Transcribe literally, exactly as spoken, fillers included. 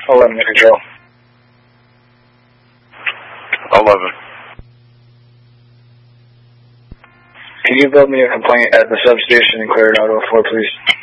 eleven to control. eleven. Can you build me a complaint at the substation in Clarendon oh four, please?